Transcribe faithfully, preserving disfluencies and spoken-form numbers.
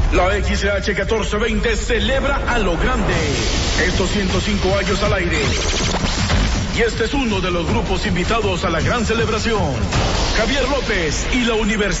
La X H catorce veinte celebra a lo grande estos ciento cinco años al aire. Y este es uno de los grupos invitados a la gran celebración. Javier López y la Universidad